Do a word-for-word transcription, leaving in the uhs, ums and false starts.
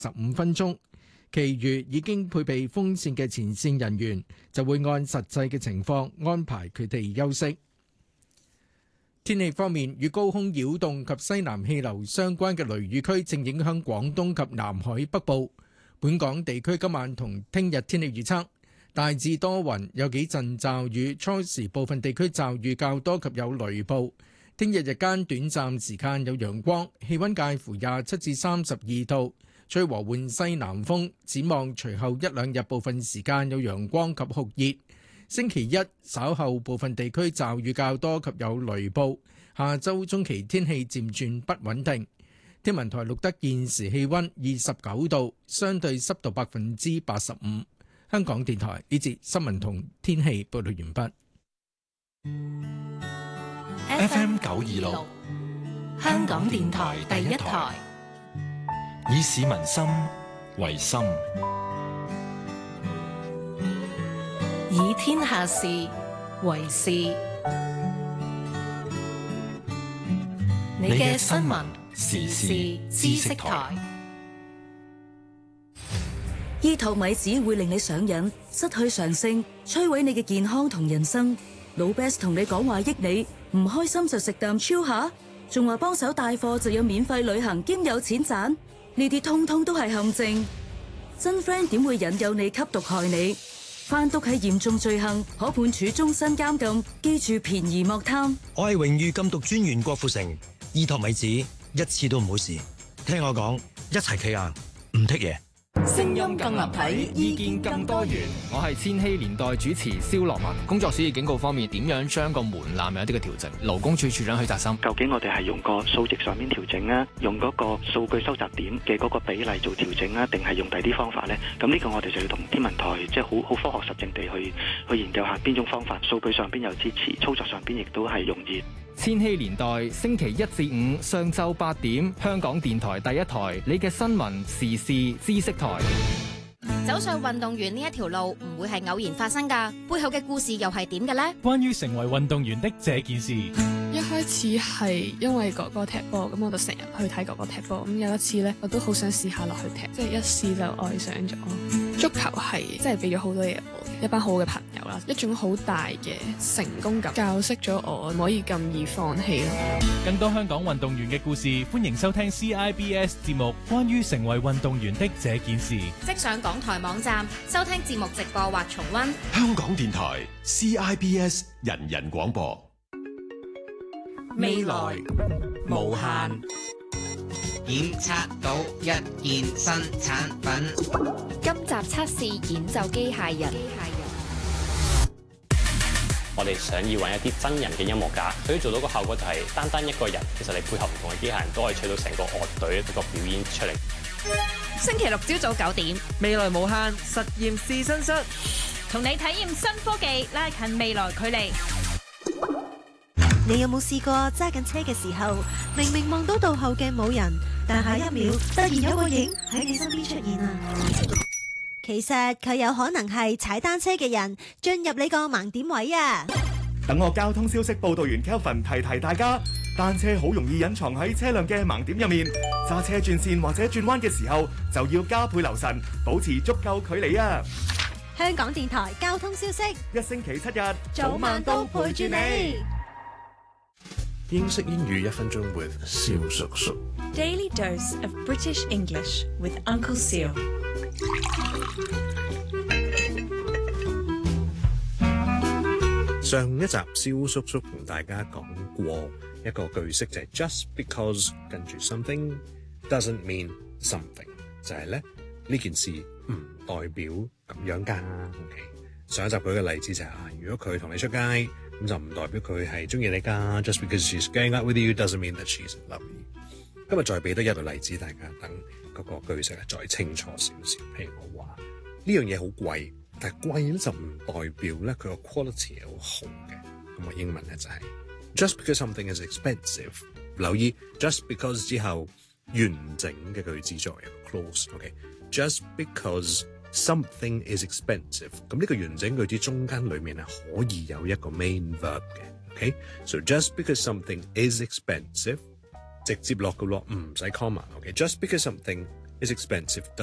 十五分鐘，其餘已經配備風扇嘅前線人員就會按實際嘅情況安排佢哋休息。天氣方面，與高空擾動及西南氣流相關嘅雷雨區正影響廣東及南海北部。本港地區今晚同聽日天氣預測大致多雲，有幾陣驟雨，初時部分地區驟雨較多及有雷暴。聽日日間短暫時間有陽光，氣溫介乎廿七至三十二度，吹和緩西南風。展望隨後一兩日部分時間有陽光及酷熱。星期一稍後部分地區驟雨較多及有雷暴，下周中期天氣漸轉不穩定。天文台錄得現時氣溫二十九度，相對濕度百分之八十五。香港電台呢節新聞同天氣報道完畢。 F M 九二六，香港電台第一台，以市民心為心。 以天下事為事。你嘅新聞時事知識台。 醫托米子會令你上癮，失去常性，摧毀你嘅健康同人生。老 Best 同你講話益你，唔開心就食啖超下，仲話幫手帶貨就有免費旅行兼有錢賺，呢啲通通都係陷阱。真 friend 點會引誘你吸毒害你？販毒係嚴重罪行，可判處終身監禁。記住便宜莫貪。 我係榮譽禁毒專員郭富城，醫托米子一次都唔好試。聽我講，一齊企硬，唔剔嘢。 聲音更立體，意見更多元。我係千禧年代主持蕭樂文。工作暑熱警告方面，點樣將個門檻有一啲嘅調整？勞工處處長許澤森， 究竟我哋係用個數值上面調整啊，用嗰個數據收集點嘅嗰個比例做調整啊，定係用第啲方法呢？咁呢個我哋就要同天文台即係好好科學實證地去去研究下邊種方法，數據上邊有支持，操作上邊亦都係容易。 千禧年代星期一至五上晝八點，香港電台第一台，你嘅新聞時事知識台。 走上運動員呢一條路唔會係偶然發生㗎，背後嘅故事又係點嘅呢？ 關於成為運動員的這件事， 一開始係因為哥哥踢波，咁我就成日去睇哥哥踢波。咁有一次呢，我都好想試下落去踢，即係一試就愛上咗。足球係即係俾咗好多嘢我嘅，一班好嘅朋友啦，一種好大嘅成功感，教識咗我唔可以咁易放棄咯。 更多香港運動員嘅故事，歡迎收聽 C I B S 節目《關於成為運動員的這件事》， 即上港台網站收聽節目直播或重溫。 香港電台 C I B S 人人廣播， 未來無限。檢測到一件新產品。 今集測試演奏機械人。 我哋想要揾一啲真人嘅音樂家，所以做到個效果就係單單一個人，其實你配合唔同嘅機械人都可以取到成個樂隊一個表演出嚟。 星期六朝早九點， 未來無限實驗試身室， 同你體驗新科技，拉近未來距離。 你有冇試過揸緊車嘅時候，明明望到倒後鏡冇人，但下一秒突然有個影喺你身邊出現啊？其實佢有可能係踩單車嘅人進入你個盲點位啊！ 等我交通消息報道員 Kelvin 提提大家，單車好容易隱藏喺車輛嘅盲點入面，揸車轉線或者轉彎嘅時候就要加倍留神，保持足夠距離啊！ 香港電台交通消息， 一星期七日早晚都陪住你。 英式英語一分鐘 with 蕭叔叔。 Daily dose of British English with Uncle Seal。 上一集蕭叔叔同大家講過一個句式，就係 just because 跟住 something doesn't mean something， 就係咧呢件事唔代表咁樣㗎。OK， 上一集舉嘅例子就係、是、啊，如果佢同你出街，咁就唔代表佢係中意你㗎。Just because she's going out with you doesn't mean that she's in love with you。今日再俾多一個例子，大家等嗰個句式係再清楚少少。譬如我話呢樣嘢好貴，但係貴咧就唔代表咧佢個 quality 係好好嘅。咁啊英文咧就係、是、just because something is expensive。留意 just because 之後完整嘅句子作為一個 clause。OK，just because something is expensive。咁呢個完整句子中間裡面係可以有一個 main verb 嘅。OK，so just because something is expensive。直接落嘅咯，唔使 comma。OK，just because something is expensive.